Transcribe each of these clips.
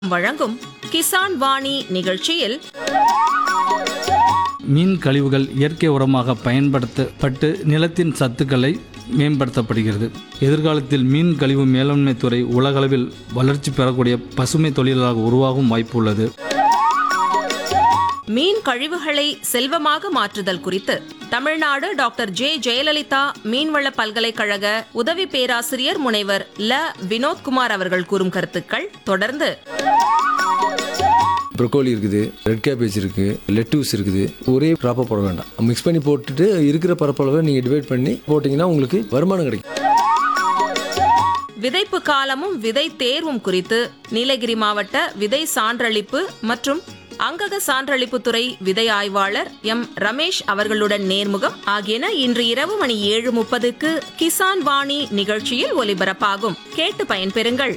வழங்கும் கிசான் வாணி நிகழ்ச்சியில் மீன் கழிவுகள் இயற்கை உரமாக பயன்படுத்தப்பட்டு நிலத்தின் சத்துக்களை மேம்படுத்தப்படுகிறது. எதிர்காலத்தில் மீன் கழிவு மேலாண்மை துறை உலகளவில் வளர்ச்சி பெறக்கூடிய பசுமை தொழிலாக உருவாகும் வாய்ப்பு உள்ளது. மீன் கழிவுகளை செல்வமாக மாற்றுதல் குறித்து தமிழ்நாடு டாக்டர் ஜே ஜெயலலிதா மீன்வள பல்கலைக்கழக உதவி பேராசிரியர் முனைவர் ல வினோத்குமார் அவர்கள் கூறும் கருத்துக்கள். தொடர்ந்து ப்ரொக்கோலி இருக்குது, ரெட் கேபேஜ் இருக்குது, லெட்டூஸ் இருக்குது. ஒரே க்ராப்பாக போட வேண்டாம், மிக்ஸ் பண்ணி போட்டுட்டு இருக்கிற பரப்பளவை நீங்கள் டிவைட் பண்ணி போட்டிங்கன்னா உங்களுக்கு வருமானம் கிடைக்கும். விதைப்பு காலமும் விதை தேர்வும் குறித்து நீலகிரி மாவட்ட விதை சான்றளிப்பு மற்றும் அங்கக சான்றளிப்புத்துறை விதை ஆய்வாளர் எம் ரமேஷ் அவர்களுடன் நேர்முகம் ஆகியன இன்று இரவு மணி 7:30 கிசான் வாணி நிகழ்ச்சியில் ஒலிபரப்பாகும். கேட்டு பயன்பெறுங்கள்.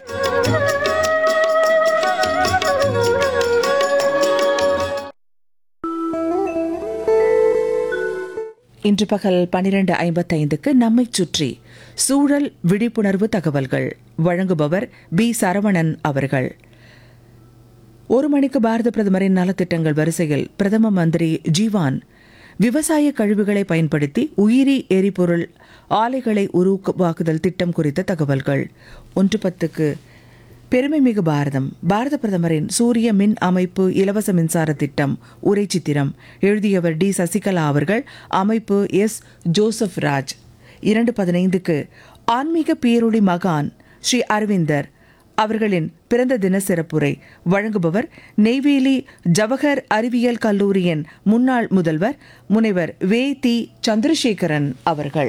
இன்று பகல் 12:55 நம்மைச் சுற்றி சூழல் விழிப்புணர்வு தகவல்கள் வழங்குபவர் பி சரவணன் அவர்கள். 1 மணிக்கு பாரத பிரதமரின் நலத்திட்டங்கள் வரிசையில் பிரதம மந்திரி ஜீவான் விவசாய கழிவுகளை பயன்படுத்தி உயிரி எரிபொருள் ஆலைகளை உருவாக்குதல் திட்டம் குறித்த தகவல்கள். 1:10 பெருமைமிகு பாரதம் பாரத பிரதமரின் சூரிய மின் அமைப்பு இலவச மின்சார திட்டம் உரை சித்திரம் எழுதியவர் டி சசிகலா அவர்கள், அமைப்பு எஸ் ஜோசப் ராஜ். 2:15 ஆன்மீக பேரொளி மகான் ஸ்ரீ அரவிந்தர் அவர்களின் பிறந்த தின சிறப்புரை வழங்குபவர் நெய்வேலி ஜவஹர் அறிவியல் கல்லூரியின் முன்னாள் முதல்வர் முனைவர் வே தி சந்திரசேகரன் அவர்கள்.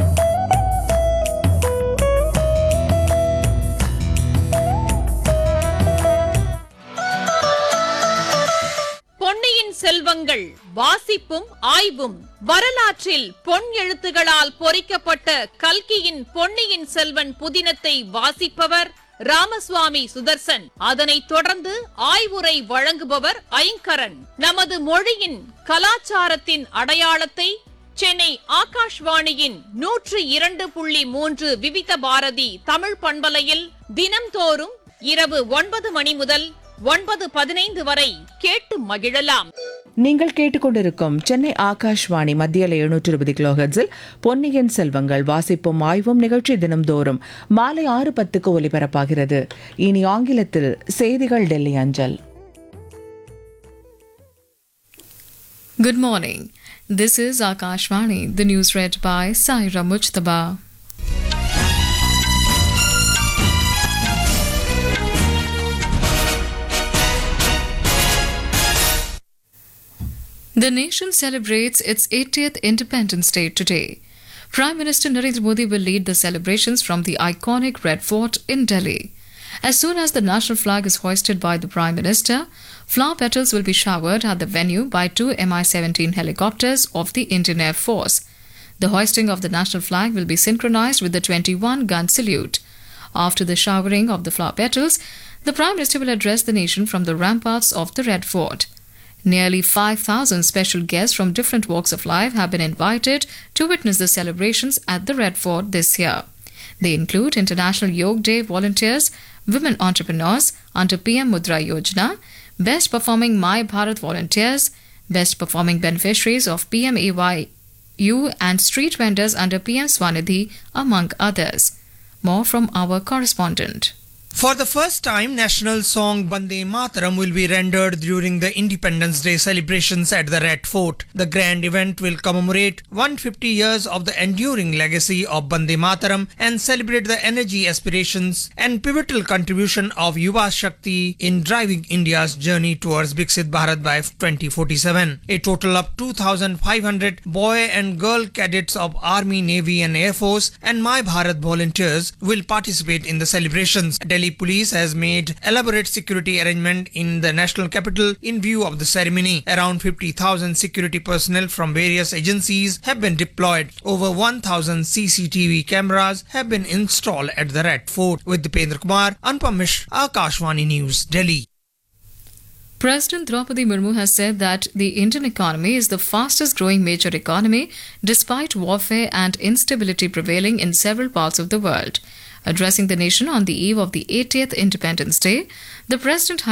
பொன்னியின் செல்வங்கள் வாசிப்பும் ஆய்வும். வரலாற்றில் பொன் எழுத்துகளால் பொறிக்கப்பட்ட கல்கியின் பொன்னியின் செல்வன் புதினத்தை வாசிப்பவர் ராமசுவாமி சுதர்சன். அதனைத் தொடர்ந்து ஆய்வுரை வழங்குபவர் ஐங்கரன். நமது மொழியின் கலாச்சாரத்தின் அடையாளத்தை சென்னை ஆகாஷ்வாணியின் 102.3 விவித பாரதி தமிழ் பண்பலையில் தினம்தோறும் இரவு 9 மணி முதல் 9:15 வரை கேட்டு மகிழலாம். நீங்கள் கேட்டுக்கொண்டிருக்கும் சென்னை ஆகாஷ்வாணி மத்தியில் 720 கிலோஹெர்ட்ஸில் பொன்னியின் செல்வங்கள் வாசிப்பும் ஆய்வும் நிகழ்ச்சி தினம்தோறும் மாலை 6:10 ஒலிபரப்பாகிறது. இனி ஆங்கிலத்தில் செய்திகள் டெல்லி அஞ்சல். Good morning. This is Akashvani. The news read by Saira Mujtaba. The nation celebrates its 80th Independence Day today. Prime Minister Narendra Modi will lead the celebrations from the iconic Red Fort in Delhi. As soon as the national flag is hoisted by the Prime Minister, flower petals will be showered at the venue by 2 Mi-17 helicopters of the Indian Air Force. The hoisting of the national flag will be synchronized with the 21-gun salute. After the showering of the flower petals, the Prime Minister will address the nation from the ramparts of the Red Fort. Nearly 5,000 special guests from different walks of life have been invited to witness the celebrations at the Red Fort this year. They include International Yoga Day volunteers, women entrepreneurs under PM Mudra Yojana, best performing My Bharat volunteers, best performing beneficiaries of PMAYU and street vendors under PM Swanidhi, among others. More from our correspondent. For the first time, national song Bande Mataram will be rendered during the Independence Day celebrations at the Red Fort. The grand event will commemorate 150 years of the enduring legacy of Bande Mataram and celebrate the energy, aspirations and pivotal contribution of Yuva Shakti in driving India's journey towards Viksit Bharat by 2047. A total of 2,500 boy and girl cadets of Army, Navy and Air Force and My Bharat volunteers will participate in the celebrations. Delhi Police has made elaborate security arrangement in the national capital in view of the ceremony. Around 50,000 security personnel from various agencies have been deployed. Over 1,000 CCTV cameras have been installed at the Red Fort. With Dipendra Kumar, Anupam Mishra, Akashvani News, Delhi. President Draupadi Murmu has said that the Indian economy is the fastest growing major economy despite warfare and instability prevailing in several parts of the world. Addressing the nation on the eve of the 80th Independence Day, the President